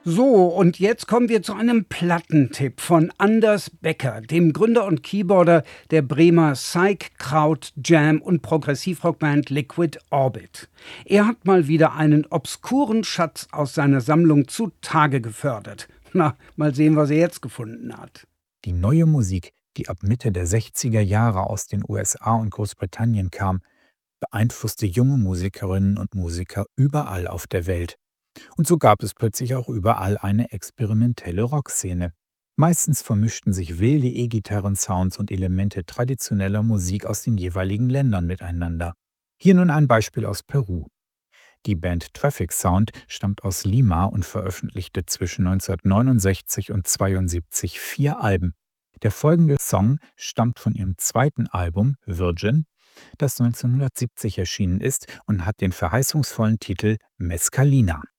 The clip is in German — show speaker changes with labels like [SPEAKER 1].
[SPEAKER 1] So, und jetzt kommen wir zu einem Plattentipp von Anders Becker, dem Gründer und Keyboarder der Bremer Psych, Kraut, Jam und Progressivrockband Liquid Orbit. Er hat mal wieder einen obskuren Schatz aus seiner Sammlung zutage gefördert. Na, mal sehen, was er jetzt gefunden hat.
[SPEAKER 2] Die neue Musik, die ab Mitte der 60er Jahre aus den USA und Großbritannien kam, beeinflusste junge Musikerinnen und Musiker überall auf der Welt. Und so gab es plötzlich auch überall eine experimentelle Rockszene. Meistens vermischten sich wilde E-Gitarren-Sounds und Elemente traditioneller Musik aus den jeweiligen Ländern miteinander. Hier nun ein Beispiel aus Peru. Die Band Traffic Sound stammt aus Lima und veröffentlichte zwischen 1969 und 1972 4 Alben. Der folgende Song stammt von ihrem zweiten Album Virgin, das 1970 erschienen ist und hat den verheißungsvollen Titel Mescalina.